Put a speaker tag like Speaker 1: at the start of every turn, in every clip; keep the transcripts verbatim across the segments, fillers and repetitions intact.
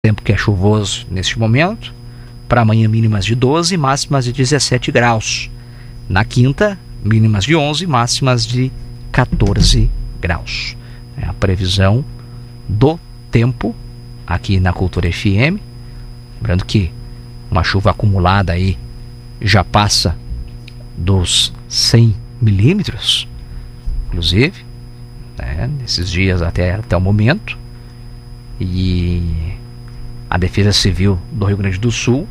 Speaker 1: tempo que é chuvoso neste momento. Para amanhã, mínimas de doze, máximas de dezessete graus. Na quinta, mínimas de onze, máximas de quatorze graus. É a previsão do tempo aqui na Cultura F M. Lembrando que uma chuva acumulada aí já passa dos cem milímetros, inclusive, né, nesses dias até, até o momento. E a Defesa Civil do Rio Grande do Sul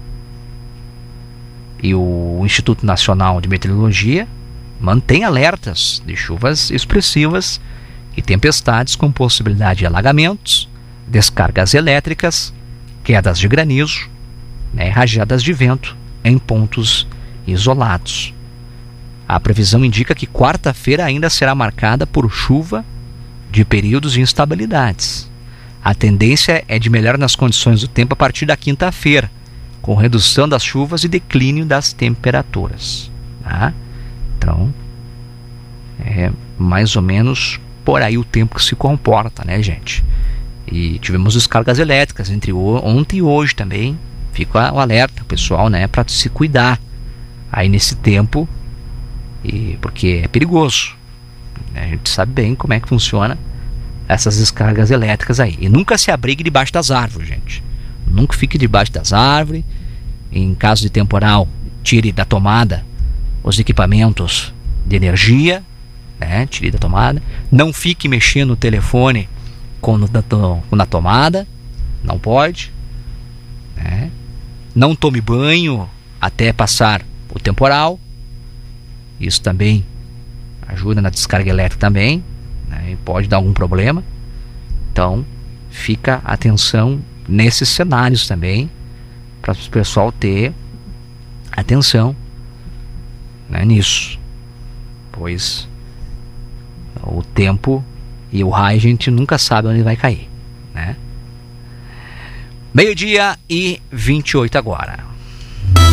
Speaker 1: e o Instituto Nacional de Meteorologia mantém alertas de chuvas expressivas e tempestades com possibilidade de alagamentos, descargas elétricas, quedas de granizo, né, rajadas de vento em pontos isolados. A previsão indica que quarta-feira ainda será marcada por chuva de períodos de instabilidades. A tendência é de melhora nas condições do tempo a partir da quinta-feira, com redução das chuvas e declínio das temperaturas. Tá? Então, é mais ou menos por aí o tempo que se comporta, né, gente? E tivemos descargas elétricas entre ontem e hoje também. Fica o alerta, pessoal, né, para se cuidar aí nesse tempo, e porque é perigoso. A gente sabe bem como é que funciona essas descargas elétricas aí. E nunca se abrigue debaixo das árvores, gente. Nunca fique debaixo das árvores. Em caso de temporal, tire da tomada os equipamentos de energia, né? Tire da tomada. Não fique mexendo no telefone com na, na tomada. Não pode, né? Não tome banho até passar o temporal. Isso também ajuda na descarga elétrica também, né? E pode dar algum problema. Então, fica atenção nesses cenários também, para o pessoal ter atenção, né, nisso, pois o tempo e o raio a gente nunca sabe onde vai cair, né? Meio-dia e vinte e oito agora.